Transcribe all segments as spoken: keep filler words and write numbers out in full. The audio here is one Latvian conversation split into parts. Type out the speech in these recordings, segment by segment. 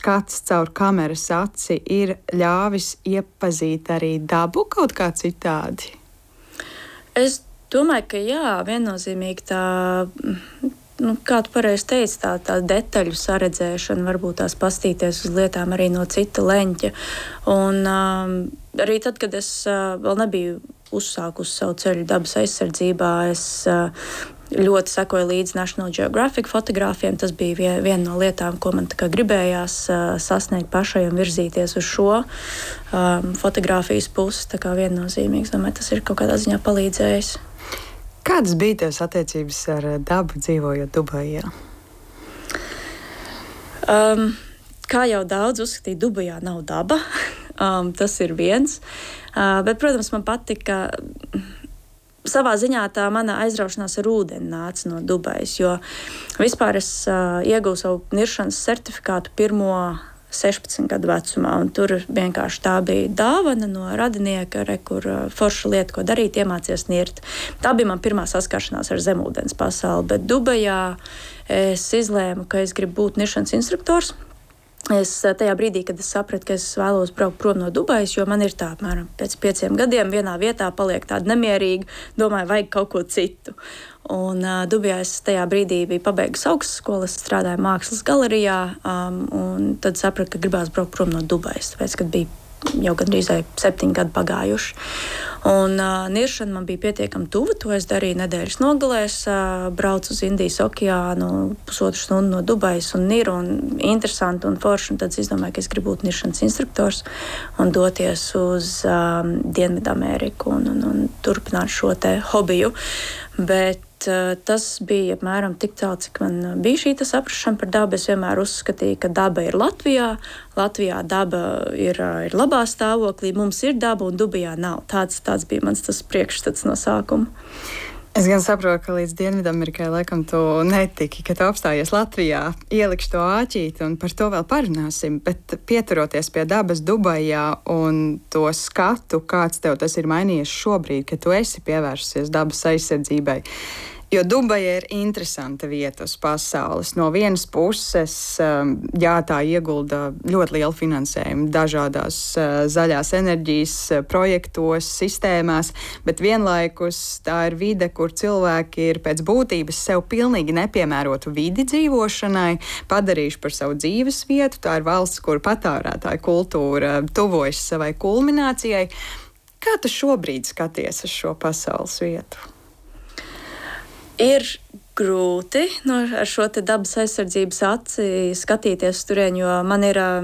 skats caur kameras aci ir ļāvis iepazīt arī dabu kaut kā citādi? Es domāju, ka jā, viennozīmīgi tā, nu, kā tu pareizi teici, tā, tā detaļu saredzēšana, varbūt tās pastīties uz lietām arī no cita leņķa. Un um, arī tad, kad es uh, vēl nebiju uzsākusi savu ceļu dabas aizsardzībā, es uh, ļoti sekoju līdzi National Geographic fotogrāfiem. Tas bija vien, viena no lietām, ko man tā kā gribējās uh, sasniegt pašai un virzīties uz šo um, fotogrāfijas pusi. Tā kā viennozīmīgs, domāju, tas ir kaut kādā ziņā palīdzējis. Kādas bija tās attiecības ar dabu dzīvojot Dubajā? Um, kā jau daudz uzskatīja, Dubajā nav daba. um, tas ir viens. Uh, bet, protams, man patika. Savā ziņā tā mana aizraušanās ar ūdeni nāca no Dubajas, jo vispār es uh, iegūstu savu niršanas certifikātu pirmo sešpadsmit gadu vecumā, un tur vienkārši tā bija dāvana no radinieka, re, kur uh, forša lieta, ko darīt, iemācies nirt. Tā bija man pirmā saskaršanās ar zemūdens pasauli, bet Dubajā es izlēmu, ka es gribu būt niršanas instruktors. Es tajā brīdī, kad es sapratu, ka es vēlos braukt prom no Dubajas, jo man ir tā, apmēram pēc pieciem gadiem vienā vietā paliek tāda nemierīga, domāju, vajag kaut ko citu. Un uh, Dubajā es tajā brīdī biju pabeigusi augstskolu, es strādāju mākslas galerijā, um, un tad sapratu, ka gribās braukt prom no Dubajas, tāpēc, kad bija jau gandrīz septiņi gadi pagājuši. Un uh, niršana man bija pietiekami tuva, to es darīju nedēļas nogalēs, uh, braucu uz Indijas okeānu pusotru stundu no Dubajas un niru, un interesanti un forši, un tad es izdomāju, ka es gribu būt niršanas instruktors un doties uz um, Dienvidameriku un, un, un turpināt šo te hobiju. Bet uh, tas bija apmēram tik tālu, cik man bija šī saprašana par dabu. Es vienmēr uzskatīju, ka daba ir Latvijā. Latvijā daba ir, ir labā stāvoklī, mums ir daba un Dubajā nav. Tāds, tāds bija mans tas priekšstats no sākuma. Es gan saprotu, ka līdz Dienvidamerikai laikam tu netiki, ka tu apstājies Latvijā, ielikšu to āķīti un par to vēl parunāsim, bet pieturoties pie dabas Dubajā un to skatu, kāds tev tas ir mainījies šobrīd, ka tu esi pievērsusies dabas aizsardzībai. Jo Dubaja ir interesanta vieta uz pasaules. No vienas puses, jā, tā iegulda ļoti lielu finansējumu dažādās zaļās enerģijas projektos, sistēmās, bet vienlaikus tā ir vide, kur cilvēki ir pēc būtības sev pilnīgi nepiemērotu vidi dzīvošanai, padarījuši par savu dzīves vietu. Tā ir valsts, kur patērētāja kultūra tuvojas savai kulminācijai. Kā tu šobrīd skaties uz šo pasaules vietu? Ir grūti no, ar šo te dabas aizsardzības aci skatīties turieni, jo man ir um,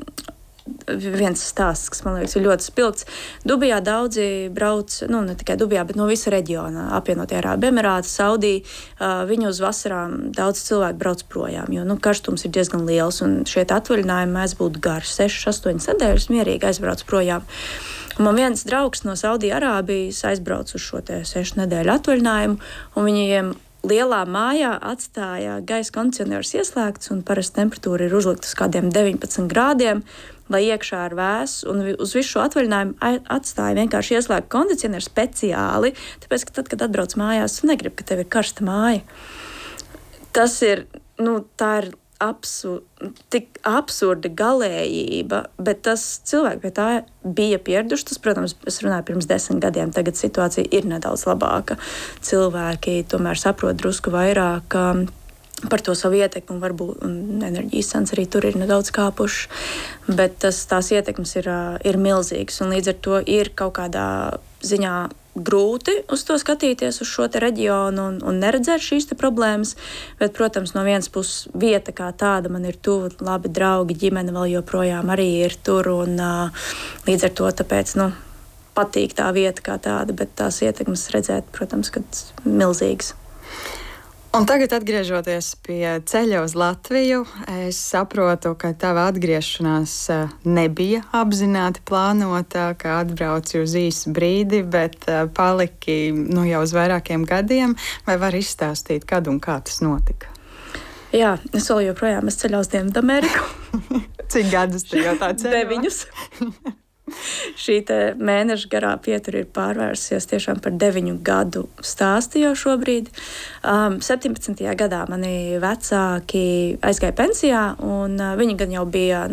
viens stāsts, kas man liekas ir ļoti spilgts. Dubajā daudzi brauc, nu ne tikai Dubajā, bet no visa reģiona, apvienotie Arābu Emirāti, Saudija, uh, viņu uz vasarām daudz cilvēku brauc projām, jo nu, karstums ir diezgan liels un šie atvaļinājumi mēs būtu gari, sešas, astoņas nedēļas mierīgi aizbrauc projām. Un man viens draugs no Saudija Arābijas aizbrauc uz šo te sešu nedēļu atvaļinājumu, un viņiem lielā mājā atstāja gaisa kondicionieris ieslēgts, un parasti temperatūra ir uzlikta uz kādiem deviņpadsmit grādiem, lai iekšā ir vēss, un uz visu šo atvaļinājumu atstāja vienkārši ieslēgt kondicionieru speciāli, tāpēc, ka tad, kad atbrauc mājās, tu negribi, ka tev ir karsta māja. Tas ir, nu, tā ir Absu, tik absurda galējība, bet tas cilvēki pie tā bija pieraduši. Tas, protams, es runāju pirms desmit gadiem, tagad situācija ir nedaudz labāka. Cilvēki tomēr saprot drusku vairāk um, par to savu ietekmi, un varbūt un enerģijas cenas arī tur ir nedaudz kāpušas, bet tas, tās ietekmes ir, uh, ir milzīgas, un līdz ar to ir kaut kādā ziņā grūti uz to skatīties, uz šo te reģionu un, un neredzēt šīs te problēmas, bet, protams, no vienas puses vieta kā tāda man ir tuva, labi draugi, ģimene vēl joprojām arī ir tur, un uh, līdz ar to tāpēc, nu, patīk tā vieta kā tāda, bet tās ietekmes redzēt, protams, kad milzīgas. Un tagad, atgriežoties pie ceļa uz Latviju, es saprotu, ka tava atgriešanās nebija apzināti plānota, ka atbrauci uz īsu brīdi, bet paliki nu, jau uz vairākiem gadiem. Vai var izstāstīt, kad un kā tas notika? Jā, es vēl joprojām es ceļos uz Dienvidameriku. Cik gadus tu jau tā ceļo? Deviņus. Šī mēneša garā pietura ir pārvērsusies tiešām par deviņu gadu stāstu jau šobrīd. Um, septiņpadsmitajā gadā mani vecāki aizgāja pensijā, un uh, viņi gan jau bija